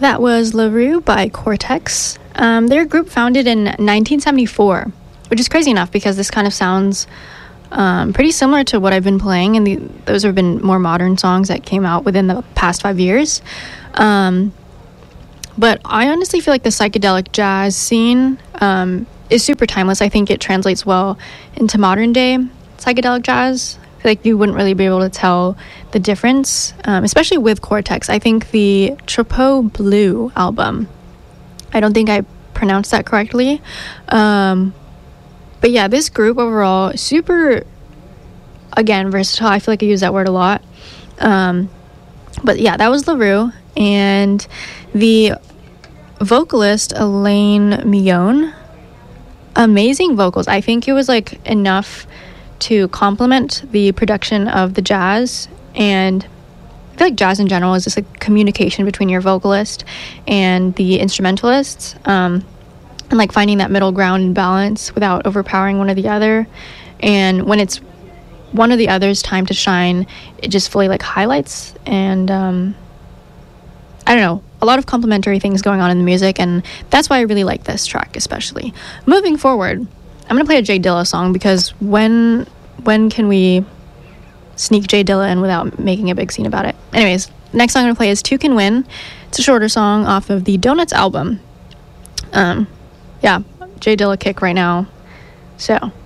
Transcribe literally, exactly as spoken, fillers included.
That was LaRue by Cortex. Um, they're a group founded in nineteen seventy-four, which is crazy enough because this kind of sounds um, pretty similar to what I've been playing, and the, those have been more modern songs that came out within the past five years. Um, but I honestly feel like the psychedelic jazz scene um, is super timeless. I think it translates well into modern day psychedelic jazz. I feel like you wouldn't really be able to tell the difference, um, especially with Cortex. I think the Trapeau Blue album, I don't think I pronounced that correctly. Um, but yeah, this group overall, super, again, versatile. I feel like I use that word a lot. Um, but yeah, that was LaRue. And the vocalist, Elaine Millon, amazing vocals. I think it was like enough to complement the production of the jazz. And I feel like jazz in general is just a communication between your vocalist and the instrumentalists, um, and like finding that middle ground and balance without overpowering one or the other. And when it's one or the other's time to shine, it just fully like highlights. And um, I don't know, a lot of complementary things going on in the music, and that's why I really like this track especially. Moving forward, I'm gonna play a Jay Dilla song, because when when can we sneak Jay Dilla in without making a big scene about it? Anyways, next song I'm gonna play is Two Can Win. It's a shorter song off of the Donuts album. Um, yeah, Jay Dilla kick right now. So